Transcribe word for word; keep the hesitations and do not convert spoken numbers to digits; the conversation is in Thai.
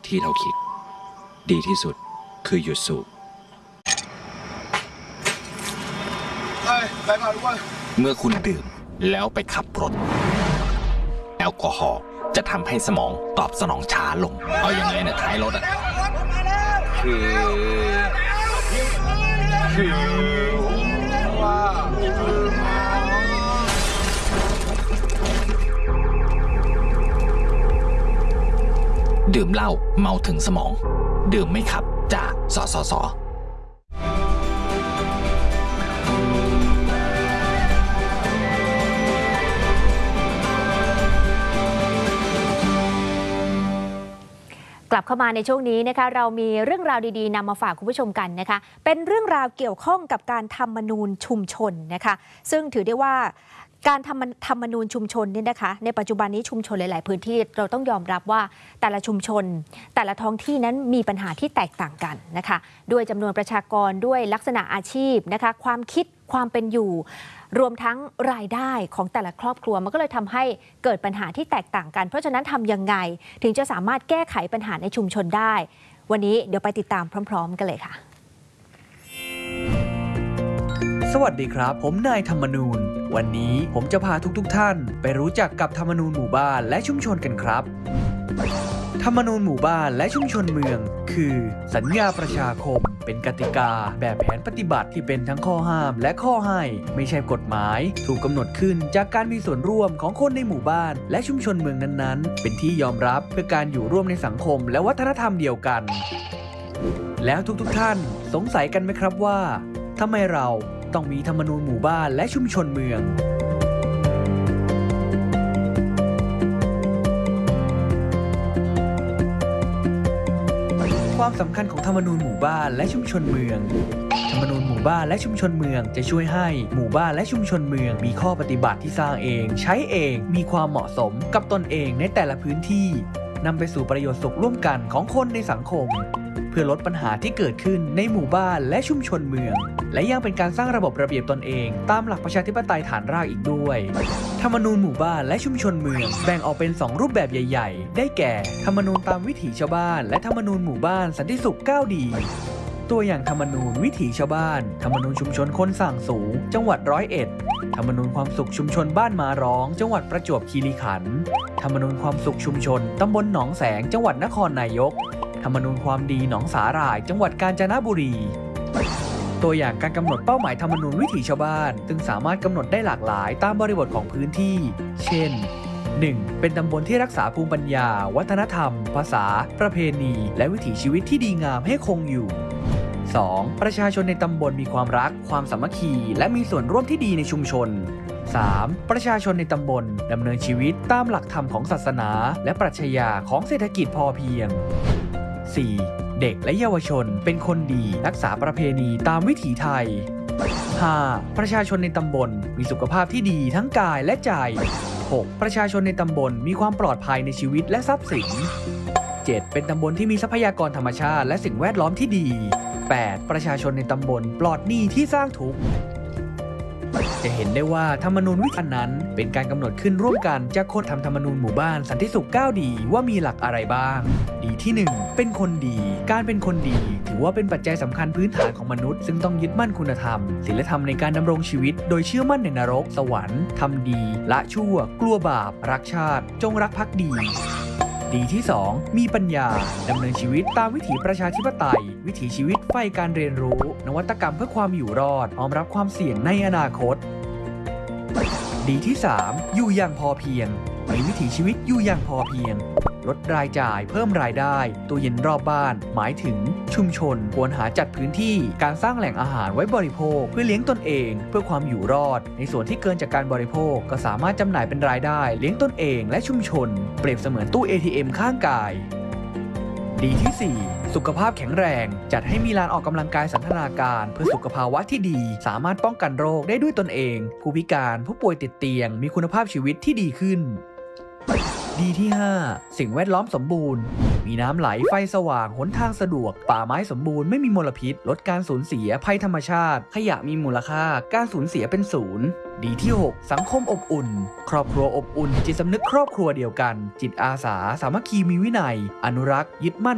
ที่เราคิดดีที่สุดคือหยุดสูบเมื่อคุณดื่มแล้วไปขับรถแอลกอฮอล์จะทำให้สมองตอบสนองช้าลงเอายังไงเนี่ยท้ายรถอ่ะคือคือว่าดื่มเหล้าเมาถึงสมองดื่มไม่ขับจากสสสกลับเข้ามาในช่วงนี้นะคะเรามีเรื่องราวดีๆนำมาฝากคุณผู้ชมกันนะคะเป็นเรื่องราวเกี่ยวข้องกับการธรรมนูญชุมชนนะคะซึ่งถือได้ว่าการทำธรรมนูญชุมชนนี่นะคะในปัจจุบันนี้ชุมชนหลายๆพื้นที่เราต้องยอมรับว่าแต่ละชุมชนแต่ละท้องที่นั้นมีปัญหาที่แตกต่างกันนะคะด้วยจำนวนประชากรด้วยลักษณะอาชีพนะคะความคิดความเป็นอยู่รวมทั้งรายได้ของแต่ละครอบครัวมันก็เลยทำให้เกิดปัญหาที่แตกต่างกันเพราะฉะนั้นทำยังไงถึงจะสามารถแก้ไขปัญหาในชุมชนได้วันนี้เดี๋ยวไปติดตามพร้อมๆกันเลยค่ะสวัสดีครับผมนายธรรมนูญวันนี้ผมจะพาทุกๆ ท่านไปรู้จักกับธรรมนูญหมู่บ้านและชุมชนกันครับธรรมนูญหมู่บ้านและชุมชนเมืองคือสัญญาประชาคมเป็นกติกาแบบแผนปฏิบัติที่เป็นทั้งข้อห้ามและข้อให้ไม่ใช่กฎหมายถูกกำหนดขึ้นจากการมีส่วนร่วมของคนในหมู่บ้านและชุมชนเมืองนั้นๆเป็นที่ยอมรับเพื่อการอยู่ร่วมในสังคมและวัฒนธรรมเดียวกันแล้วทุกๆท่านสงสัยกันไหมครับว่าทำไมเราต้องมีธรรมนูญหมู่บ้านและชุมชนเมืองความสำคัญของธรรมนูญหมู่บ้านและชุมชนเมืองธรรมนูญหมู่บ้านและชุมชนเมืองจะช่วยให้หมู่บ้านและชุมชนเมืองมีข้อปฏิบัติที่สร้างเองใช้เองมีความเหมาะสมกับตนเองในแต่ละพื้นที่นำไปสู่ประโยชน์สุขร่วมกันของคนในสังคมเพื่อลดปัญหาที่เกิดขึ้นในหมู่บ้านและชุมชนเมืองและยังเป็นการสร้างระบบระเบียบตนเองตามหลักประชาธิปไตยฐานรากอีกด้วยธรรมนูญหมู่บ้านและชุมชนเมืองแบ่งออกเป็นสองรูปแบบใหญ่ๆได้แก่ธรรมนูญตามวิถีชาวบ้านและธรรมนูญหมู่บ้านสันติสุขเก้าดีตัวอย่างธรรมนูญวิถีชาวบ้านธรรมนูญชุมชนคนสั่งสูงจังหวัดร้อยเอ็ดธรรมนูญความสุขชุมชนบ้านมาร้องจังหวัดประจวบคีรีขันธ์ธรรมนูญความสุขชุมชนตำบลหนองแสงจังหวัดนครนายกธรรมนูญความดีหนองสาหร่ายจังหวัดกาญจนบุรีตัวอย่างการกำหนดเป้าหมายธรรมนูญวิถีชาวบ้านซึ่งสามารถกำหนดได้หลากหลายตามบริบทของพื้นที่เช่น หนึ่ง. เป็นตำบลที่รักษาภูมิปัญญาวัฒนธรรมภาษาประเพณีและวิถีชีวิตที่ดีงามให้คงอยู่ สอง. ประชาชนในตำบลมีความรักความสามัคคีและมีส่วนร่วมที่ดีในชุมชน สาม. ประชาชนในตำบลดำเนินชีวิตตามหลักธรรมของศาสนาและปรัชญาของเศรษฐกิจพอเพียง สี่. เด็กและเยาวชนเป็นคนดีรักษาประเพณีตามวิถีไทย ห้า. ประชาชนในตำบลมีสุขภาพที่ดีทั้งกายและใจ หก. ประชาชนในตำบลมีความปลอดภัยในชีวิตและทรัพย์สิน เจ็ด. เป็นตำบลที่มีทรัพยากรธรรมชาติและสิ่งแวดล้อมที่ดี แปด. ประชาชนในตำบลปลอดหนี้ที่สร้างทุกข์จะเห็นได้ว่าธรรมนูญวิถีนั้นเป็นการกำหนดขึ้นร่วมกันจากคนทำธรรมนูญหมู่บ้านสันติสุขเก้าดีว่ามีหลักอะไรบ้างดีที่หนึ่งเป็นคนดีการเป็นคนดีถือว่าเป็นปัจจัยสำคัญพื้นฐานของมนุษย์ซึ่งต้องยึดมั่นคุณธรรมศีลธรรมในการดำรงชีวิตโดยเชื่อมั่นในนรกสวรรค์ทำดีละชั่วกลัวบาปรักชาติจงรักภักดีดีที่สองมีปัญญาดำเนินชีวิตตามวิถีประชาธิปไตยวิถีชีวิตใฝ่การเรียนรู้นวัตกรรมเพื่อความอยู่รอดพร้อมรับความเสี่ยงในอนาคตดีที่สามอยู่อย่างพอเพียงมีวิถีชีวิตอยู่อย่างพอเพียงลดรายจ่ายเพิ่มรายได้ตู้เย็นรอบบ้านหมายถึงชุมชนควรหาจัดพื้นที่การสร้างแหล่งอาหารไว้บริโภคเพื่อเลี้ยงตนเองเพื่อความอยู่รอดในส่วนที่เกินจากการบริโภคก็สามารถจำหน่ายเป็นรายได้เลี้ยงตนเองและชุมชนเปรียบเสมือนตู้ เอ ที เอ็ม ข้างกายดีที่สี่สุขภาพแข็งแรงจัดให้มีลานออกกำลังกายสันทนาการเพื่อสุขภาวะที่ดีสามารถป้องกันโรคได้ด้วยตนเองผู้พิการผู้ป่วยติดเตียงมีคุณภาพชีวิตที่ดีขึ้นดีที่ห้าสิ่งแวดล้อมสมบูรณ์มีน้ำไหลไฟสว่างหนทางสะดวกป่าไม้สมบูรณ์ไม่มีมลพิษลดการสูญเสียภัยธรรมชาติขยะมีมูลค่าการสูญเสียเป็นศูนย์ดีที่หกสังคมอบอุ่นครอบครัวอบอุ่นจิตสำนึกครอบครัวเดียวกันจิตอาสาสามัคคีมีวินัยอนุรักษ์ยึดมั่น